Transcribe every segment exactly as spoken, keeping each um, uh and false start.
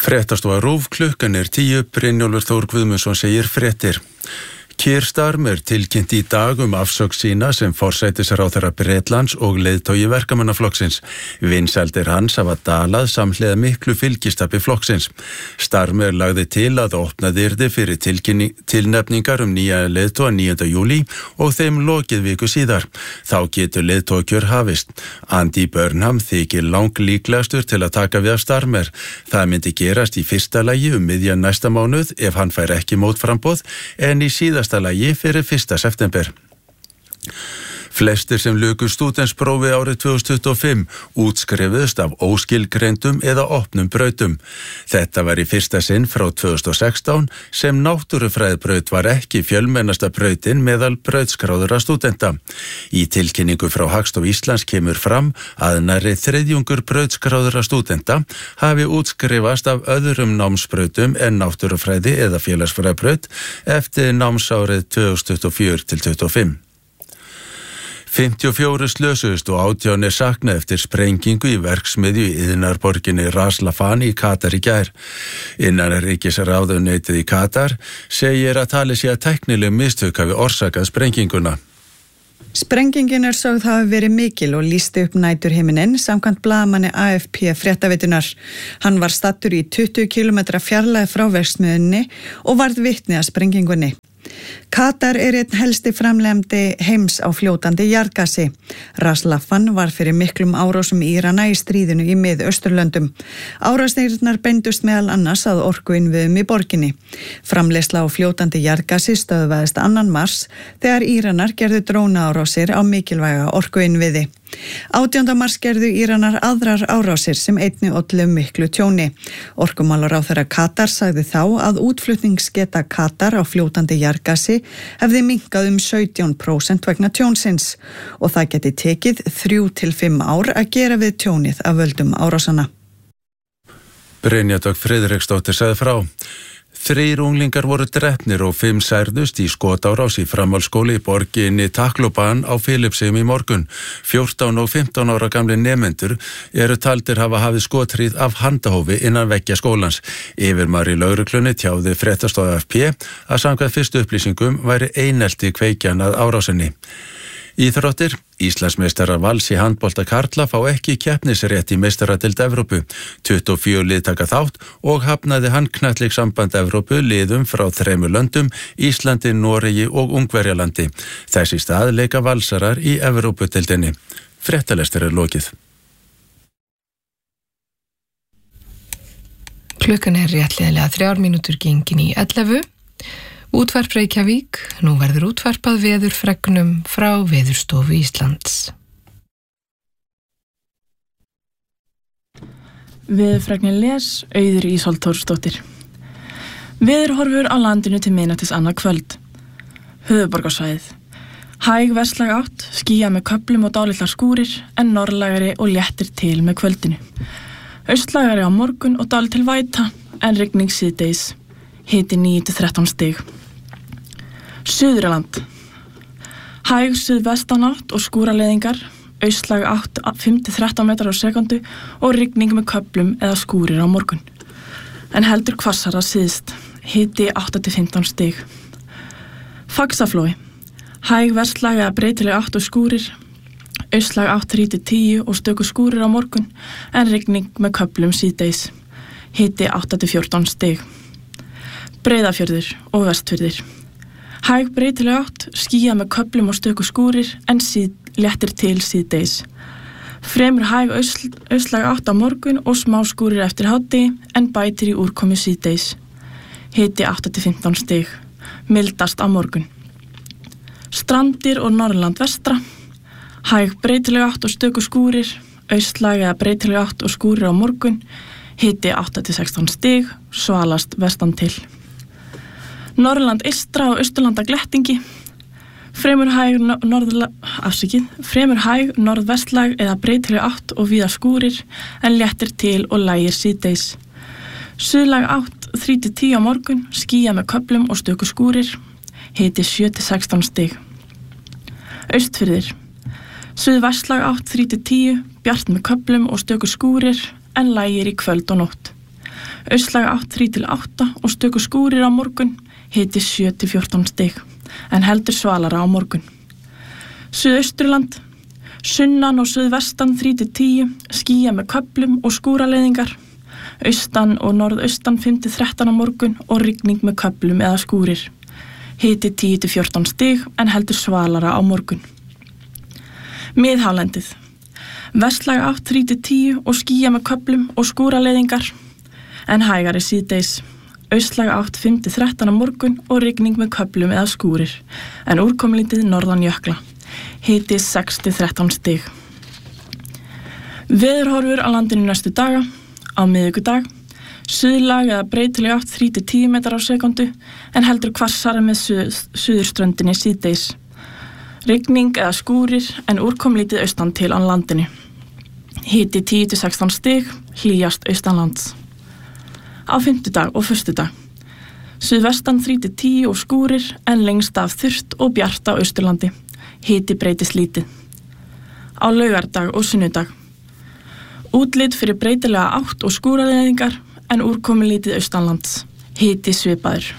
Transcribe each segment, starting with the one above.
Fréttastofa RÚV, klukkan er tíu, Brynjólfur Þór Guðmundsson segir fréttir. Keir Starmer tilkynnt í dag um afsögn sína sem forsætisráðherra Bretlands og leiðtogi verkamannaflokksins. Vinsældir hans hafa dalað samhliða miklu fylgistapi flokksins. Starmer lagði til að opnað yrði fyrir tilnefningar um nýja leiðtoga níunda júlí og þeim lokið viku síðar. Þá getur leiðtogakjör hafist. Andy Burnham þykir langlíklegastur til að taka við af Starmer. Það myndi gerast í fyrsta lagi um miðjan næsta mánuð ef hann fær ekki mótframboð en í síðasta lagi fyrir fyrsta september. Flestir sem luku stúdentsprófi árið tvö þúsund tuttugu og fimm útskrifuðust af óskilgreindum eða opnum brautum. Þetta var í fyrsta sinn frá tvö þúsund og sextán sem náttúrufræðibraut var ekki fjölmennasta brautin meðal brautskráðura stúdenta. Í tilkynningu frá Hagstofu Íslands kemur fram að nærri þriðjungur brautskráðura stúdenta hafi útskrifast af öðrum námsbrautum en náttúrufræði eða félagsfræðibraut eftir námsárið tvö þúsund tuttugu og fjögur til tuttugu og fimm. fimmtíu og fjórir slösuðust og átján er saknað eftir sprengingu í verksmiðju í iðnaðarborginni Ras Laffan í Katar í gær. Innanríkisráðuneytið í Katar segir að talið sé að tæknileg mistök hafi orsakað sprenginguna. Sprengingin er sögð hafi verið mikil og lýsti upp næturhimininn samkvæmt blaðamanni A F P fréttaveitunar. Hann var staddur í tuttugu kílómetra fjarlægð frá verksmiðjunni og varð vitni að sprengingunni. Katar er einn helsti framleiðandi heims á fljótandi jarðgasi. Ras Laffan var fyrir miklum árásum Írana í stríðinu í Mið-Austurlöndum. Árásirnar beindust meðal annars að orkuinnviðum í borginni. Framleiðsla á fljótandi jarðgasi stöðvaðist annan mars þegar Íranar gerðu drónaárásir á mikilvæga orkuinnviði. átjánda mars gerðu Íranar aðrar árásir sem einnig ollu miklu tjóni. Orkumálaráðherra Katar sagði þá að útflutningsgeta Katar á fljótandi jarðgasi hefði minnkað um sautján prósent vegna tjónsins og það geti tekið þrjú til fimm ár að gera við tjónið af völdum árásana. Brynja Dögg Friðriksdóttir sagði frá. Þrír unglingar voru drepnir og fimm særðust í skotárás í framhaldsskóla í borginni Tacloban á Filippseyjum í morgun. fjórtán og fimmtán ára gamli nemendur eru taldir hafa hafið skothríð af handahófi innan veggja skólans. Yfirmaður í lögreglunni tjáði fréttastofu A F P að samkvæmt fyrstu upplýsingum væri einelti kveikjan að árásinni. Íþróttir, Íslandsmeistarar Vals í handbolta karla fá ekki keppnisrétt í meistaradeild Evrópu. tuttugu og fjögur lið taka þátt og hafnaði handknattleikssamband Evrópu liðum frá þremur löndum, Íslandi, Noregi og Ungverjalandi. Þess í stað leika valsarar í Evrópudeildinni. Fréttalestur er lokið. Klukkan er réttliðlega þrjár mínútur gengin í ellefu. Útvarp Reykjavík, nú verður útvarpað veðurfregnum frá Veðurstofu Íslands. Veðurfregnin les Auður Ísold Þórsdóttir. Veðurhorfur á landinu til miðnættis annað kvöld. Höfuðborgarsvæðið. Hæg vestlæg átt, skýjað með köflum og dálitlar skúrir en norðlægari og léttir til með kvöldinu. Austlægari á morgun og dálítil væta en rigning síðdegis. Hiti níu til þrettán stig. Suðurland. Hæg suðvestanátt og skúraleiðingar, austlæg átt fimm til þrettán metrar á sekundu og rigning með köflum eða skúrir á morgun. En heldur hvassara síðst, hiti átta til fimmtán stig. Faxaflói. Hæg vestlæg eða breytileg átt og skúrir, austlæg átt þrjú til tíu og stöku skúrir á morgun en rigning með köflum síðdegis. Hiti átta til fjórtán stig. Breiðafjörður og vestfjörðir. Hæg breytileg átt, skýjað með köflum og stöku skúrir en síð, léttir til síðdegis. Fremur hæg austlæg átt á morgun og smá skúrir eftir hádegi en bætir í úrkomu síðdegis. Hiti átta til fimmtán stig. Mildast á morgun. Strandir og Norðurland vestra. Hæg breytileg átt og stöku skúrir, austlæg eða breytileg átt og skúrir á morgun. Hiti átta til sextán stig, svalast vestan til. Norðurland eystra og Austurlanda glettingi. Fremur hæg norðla, afsakið, fremur hæg norðvestlæg eða breytileg átt og víða skúrir en léttir til og lægir síðdegis. Suðlæg átt þrjú til tíu á morgun, skýjað með köflum og stöku skúrir. Hiti sjö til sextán stig. Austfirðir. Suðvestlæg átt þrjú til tíu, bjart með köflum og stöku skúrir en lægir í kvöld og nótt. Austlæg átt þrjú til átta og stöku skúrir á morgun, hiti sjö til fjórtán stig, en heldur svalara á morgun. Suðausturland, sunnan og suðvestan þrjú til tíu, skýja með köflum og skúraleiðingar. Austan og norðaustan fimm til þrettán á morgun og rigning með köflum eða skúrir. Hiti tíu til fjórtán stig, en heldur svalara á morgun. Miðhálendið, vestlæg átt þrjú til tíu og skýja með köflum og skúraleiðingar, en hægari síðdegis. Austlæg átt fimm til þrettán á morgun og rigning með köflum eða skúrir, en úrkomulítið norðan jökla. Hiti sex til þrettán stig. Veðurhorfur á landinu næstu daga. Á miðvikudag, suðlæg eða breytileg átt þrjú til tíu metrar á sekundu, en heldur hvassara með suð, suðurströndinni síðdegis. Rigning eða skúrir, en úrkomulítið austan til á landinu. Hiti tíu til sextán stig, hlýjast austanlands. Á fimmtudag og föstudag. Suðvestan þrjú til tíu og skúrir, en lengst af þurrt og bjart á Austurlandi. Hiti breytist lítið. Á laugardag og sunnudag. Útlit fyrir breytilega átt og skúraleiðingar, en úrkomulítið austanlands. Hiti svipaður.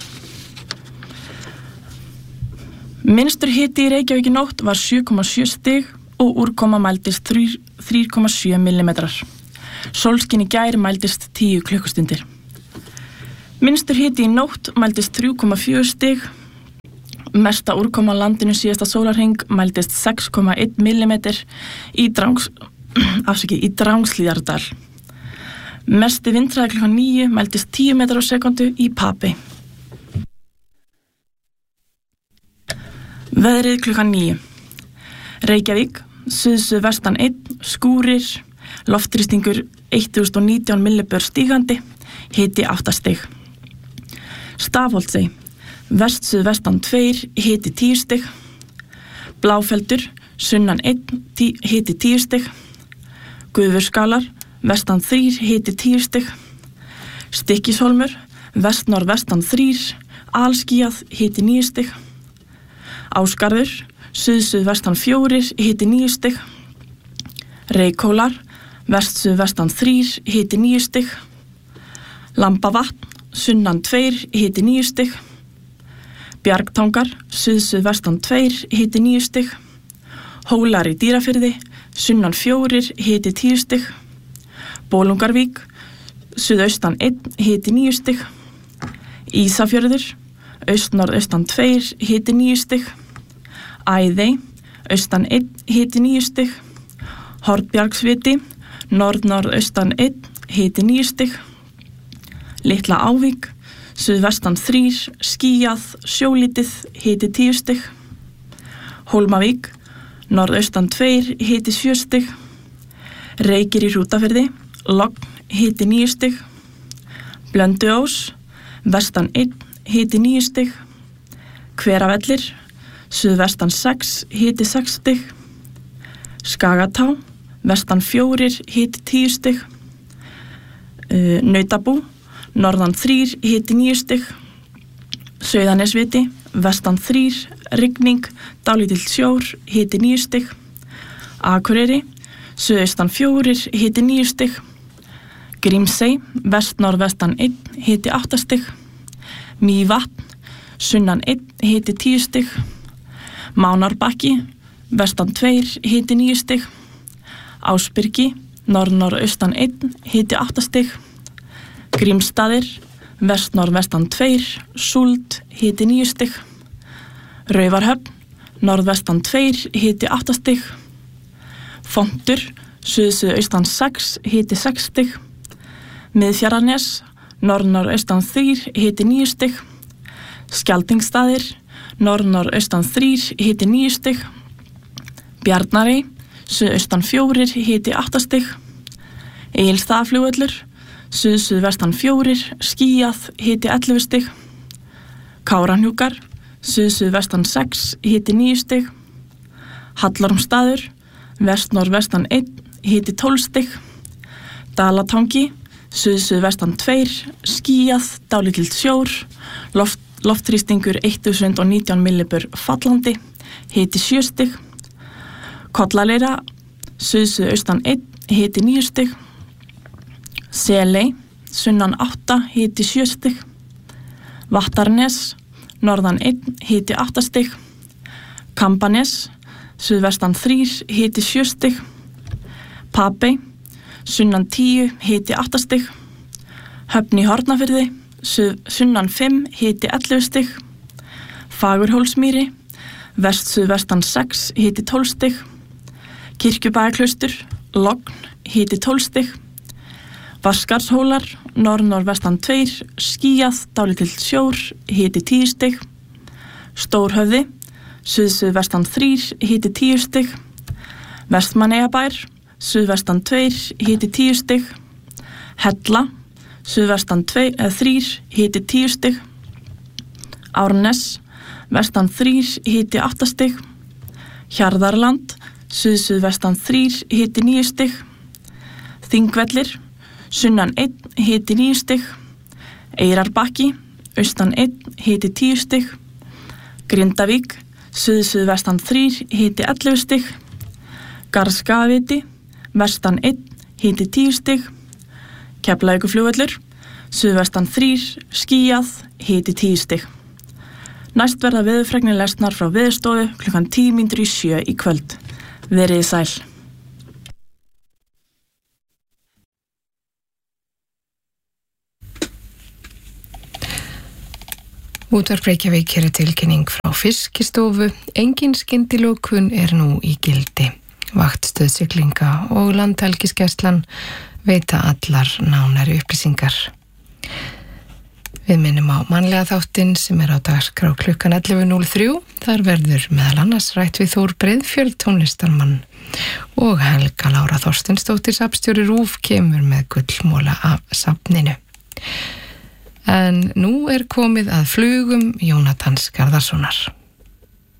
Minnstur hiti í Reykjavík í nótt var sjö komma sjö stig og úrkoma mældist þrjú komma sjö millimetrar. Sólskin í gær mældist tíu klukkustundir. Minnstur hiti í nótt mældist þrjú komma fjögur stig. Mesta úrkoma á landinu síðasta sólarhring mældist sex komma einn millimetr í Drangs, afsakið, í Drangslíðardal. Mesti vindhraði klukkan níu mældist tíu metrar á sekundu í Papey. Veðrið klukkan níu. Reykjavík, suð-suðvestan einn, skúrir, loftþrýstingur eitt þúsund og nítján millibör stígandi, hiti átta stig. Stafholtsey, vest-suðvestan tveir, hiti tíu stig. Bláfeldur, sunnan einn, tí, hiti tíu stig. Gufurskálar, vestan þrír, hiti tíu stig. Stykkishólmur, vest-norðvestan þrír, alskýjað, hiti níu stig. Ásgarður, suð-suðvestan fjórir, hiti níu stig. Reykhólar, vest-suðvestan þrír, hiti níu stig. Lambavatn, sunnan tveir, hiti níu stig. Bjargtangar, suð-suðvestan tveir, hiti níu stig. Hólar í Dýrafirði, sunnan fjórir, hiti tíu stig. Bolungarvík, suðaustan einn, hiti níu stig. Ísafjörður, austnorðaustan tveir, hiti níu stig. Æðey, austan einn, hiti níu stig. Hornbjargsviti, norð-norðaustan einn, hiti níu stig. Litla Ávík, suðvestan þrír, skýjað, sjólítið, hiti tíu stig. Hólmavík, norðaustan tveir, hiti sjö stig. Reykir í Hrútafirði, logn, hiti níu stig. Blönduós, vestan einn, hiti níu stig. Hveravellir, suðvestan sex, hiti sex stig. Skagatá, vestan fjórir, hiti tíu stig. Uh, Nautabú, norðan þrír, hiti níu stig. Sauðanesviti, vestan þrír, rigning, dálítill sjór, hiti níu stig. Akureyri, suðaustan fjórir, hiti níu stig. Grímsey, vest-norðvestan einn, hiti átta stig. Mývatn, sunnan einn, hiti tíu stig. Mánárbakki, vestan tveir, hiti níu stig. Ásbyrgi, norð-norðaustan einn, hiti átta stig. Grímsstaðir, vest-norðvestan tveir, súld, hiti níu stig. Raufarhöfn, norðvestan tveir, hiti átta stig. Fontur, suð-suðaustan sex, hiti sex stig. Miðfjarðarnes, norð-norðaustan þrír, hiti níu stig. Skjaldingstaðir, norð-norðaustan þrír, hiti níu stig. Bjarnarey, suðaustan fjórir, hiti átta stig. Egilsstaðaflugvöllur, suð-suðvestan fjórir, skýjað, hiti ellefu stig. Kárahnjúkar, suð-suðvestan sex, hiti níu stig. Hallormsstaður, vest-norðvestan einn, hiti tólf stig. Dalatangi, suð-suðvestan tveir, skýjað, dálítill sjór, loft, loftþrýstingur eitt þúsund og nítján millibör fallandi, hiti sjö stig. Kollaleira, suð-suðaustan einn, hiti níu stig. Seley, sunnan átta, hiti sjö stig. Vattarnes, norðan einn, hiti átta stig. Kambanes, suðvestan þrír, hiti sjö stig. Papey, sunnan tíu, hiti átta stig. Höfn í Hornafirði, sunnan fimm, hiti ellefu stig. Fagurhólsmýri, vest suðvestan sex, hiti tólf stig. Kirkjubæjarklaustur, logn, hiti tólf stig. Vaskarshólar, norð-norðvestan tveir, skýjað, dálítill sjór, hiti tíu stig. Stórhöfði, suð-suðvestan þrír, hiti tíu stig. Vestmannaeyjabær, suðvestan tveir, hiti tíu stig. Hella, suðvestan tveir, eða þrír, hiti tíu stig. Árnes, vestan þrír, hiti átta stig. Hjarðarland, suð-suðvestan þrír, hiti níu stig. Þingvellir, sunnan einn, hiti níu stig. Eyrarbakki, austan einn, hiti tíu stig. Grindavík, suð-suðvestan þrír, hiti ellefu stig. Garðskagaviti, vestan einn, hiti tíu stig. Keflavíkurflugvöllur, suðvestan þrír, skýjað, hiti tíu stig. Næst verða veðurfregnir lesnar frá Veðurstofu klukkan tíu mínútur í sjö í kvöld. Verið sæl. Útvarp Reykjavík hér er tilkynning frá Fiskistofu. Engin skyndilokun er nú í gildi. Vaktstöð siglinga og landhelgisgæslan veita allar nánari upplýsingar. Við minnum á mannlega þáttinn sem er á dagskrá klukkan ellefu núll þrjú. Þar verður meðal annars rætt við Þór Breiðfjörð tónlistarmann og Helga Lára Þorsteinsdóttir safnstjóri RÚV kemur með gullmola af safninu. En nú er komið að flugum Jónatans Garðarssonar.